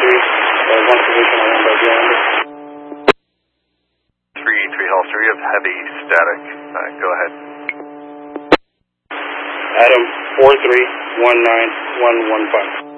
one position on one by Gander. 3-3 Holster, you have heavy static. Go ahead. Adam, 4319115.